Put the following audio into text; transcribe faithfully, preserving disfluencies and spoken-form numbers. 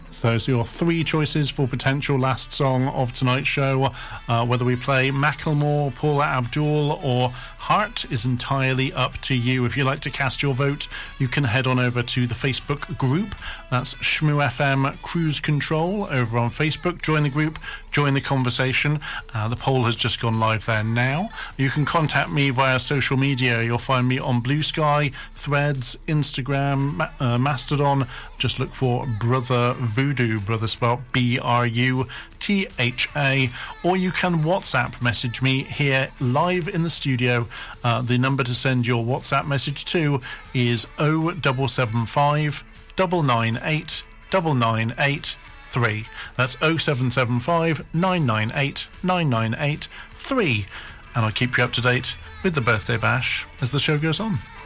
So those are your three choices for potential last song of tonight's show. Uh, whether we play Macklemore, Paula Abdul or Heart is entirely up to you. If you'd like to cast your vote, you can head on over to the Facebook group. That's Shmoo F M Cruise Control over on Facebook. Join the group, join the conversation. Uh, the poll has just gone live there now. You can contact me via social media. You'll find me on Blue Sky, Threads, Instagram, uh, Mastodon. Just look for Brother Voodoo, brother spelled B R U T H A, or you can WhatsApp message me here live in the studio. Uh, the number to send your WhatsApp message to is oh seven seven five, nine nine eight, nine nine eight three. That's oh seven seven five, nine nine eight, nine nine eight three. And I'll keep you up to date with the Birthday Bash as the show goes on.